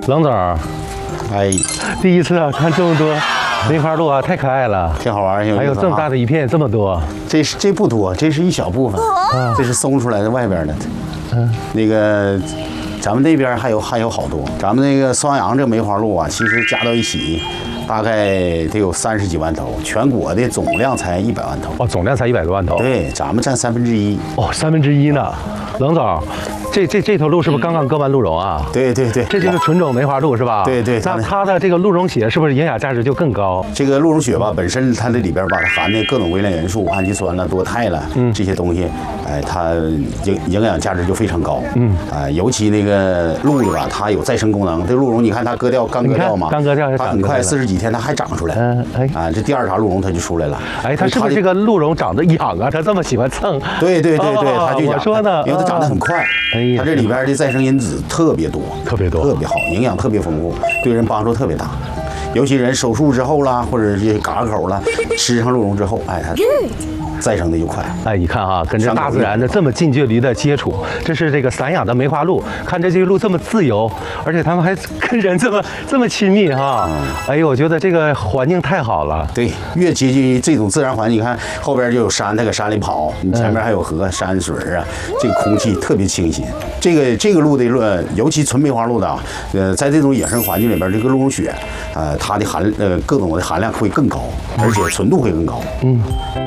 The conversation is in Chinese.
冷总， 哎， 第一次啊看这么多梅花鹿啊，太可爱了， 挺好玩儿。 还有这么大的一片，这么多。 这不多，这是一小部分，这是松出来的外边的。那个咱们那边还有好多。咱们那个双阳这梅花鹿啊，其实加到一起，大概得有30几万头，全国的总量才100万头。 哦，总量才100多万头。 对，咱们占1/3。 哦，1/3呢。冷总，这头鹿是不是刚刚割完鹿茸啊？ 对， 这就是纯种梅花鹿是吧？ 对。 那它的这个鹿茸血是不是营养价值就更高？ 这个鹿茸血吧，本身它这里边吧，它含的各种微量元素，氨基酸了、多肽了，这些东西，哎，它营养价值就非常高。尤其那个鹿的吧，它有再生功能。这鹿茸你看它刚割掉嘛， 刚割掉， 它很快40几天它还长出来。这第二茬鹿茸它就出来了。 哎，它是不是这个鹿茸长得痒啊？它这么喜欢蹭？ 对，它就痒。 我说呢， 因为它长得很快。 哎呀， 它这里边的再生因子特别多，特别好，营养特别丰富，对人帮助特别大。尤其人手术之后啦，或者是嘎口了，吃上鹿茸之后，哎，它再生的就快。 哎，你看哈，跟这大自然的这么近距离的接触，这是这个散养的梅花鹿。看这些鹿这么自由，而且它们还跟人这么亲密哈。哎呦，我觉得这个环境太好了。 对，越接近于这种自然环境，你看后边就有山，它搁山里跑，你前面还有河、山水啊，这个空气特别清新。这个鹿的尤其纯梅花鹿的啊，在这种野生环境里边，这个鹿茸血，它的各种的含量会更高，而且纯度会更高。